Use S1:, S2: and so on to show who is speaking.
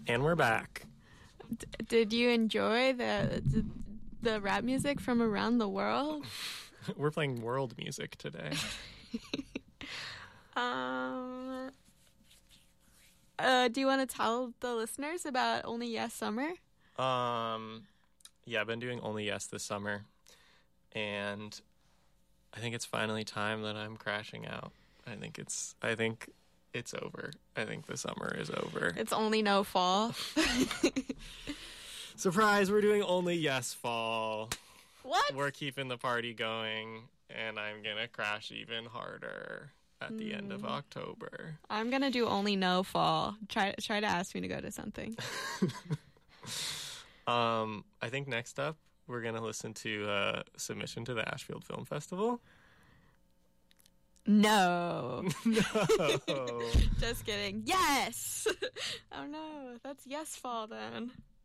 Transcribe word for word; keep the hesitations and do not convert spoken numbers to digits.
S1: And we're back.
S2: D- did you enjoy the, the the rap music from around the world?
S1: We're playing world music today.
S2: um, uh, do you want to tell the listeners about Only Yes Summer?
S1: Um, yeah, I've been doing Only Yes this summer, and I think it's finally time that I'm crashing out. I think it's. I think. It's over. I think the summer is over.
S2: It's only no fall.
S1: Surprise, we're doing Only Yes Fall.
S2: What?
S1: We're keeping the party going, and I'm going to crash even harder at the mm. end of October.
S2: I'm going to do Only No Fall. Try try to ask me to go to something.
S1: um, I think next up, we're going to listen to uh, Submission to the Ashfield Film Festival.
S2: No.
S1: No.
S2: Just kidding. Yes! Oh no, that's Yes Fall then.